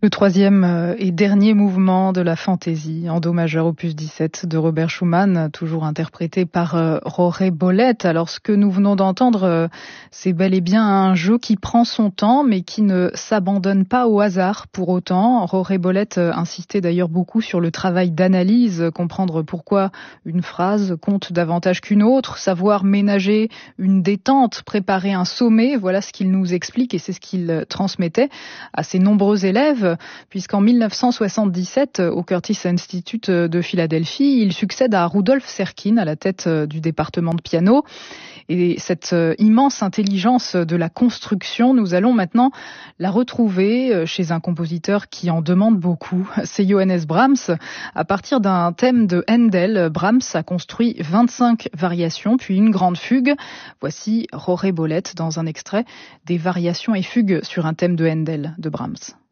Le troisième et dernier mouvement de la fantaisie, en do majeur opus 17 de Robert Schumann, toujours interprété par Jorge Bollet. Alors ce que nous venons d'entendre, c'est bel et bien un jeu qui prend son temps mais qui ne s'abandonne pas au hasard pour autant. Jorge Bollet insistait d'ailleurs beaucoup sur le travail d'analyse, comprendre pourquoi une phrase compte davantage qu'une autre, savoir ménager une détente, préparer un sommet, voilà ce qu'il nous explique et c'est ce qu'il transmettait à ses nombreux élèves. Puisqu'en 1977, au Curtis Institute de Philadelphie, il succède à Rudolf Serkin à la tête du département de piano. Et cette immense intelligence de la construction, nous allons maintenant la retrouver chez un compositeur qui en demande beaucoup. C'est Johannes Brahms. À partir d'un thème de Handel, Brahms a construit 25 variations, puis une grande fugue. Voici Jorge Bollet dans un extrait des variations et fugues sur un thème de Handel de Brahms.